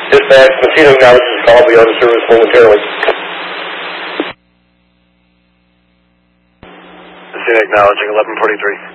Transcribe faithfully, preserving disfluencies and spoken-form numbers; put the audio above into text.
Dispatch, Messina acknowledges the call will be out of service momentarily. Messina acknowledging eleven forty-three.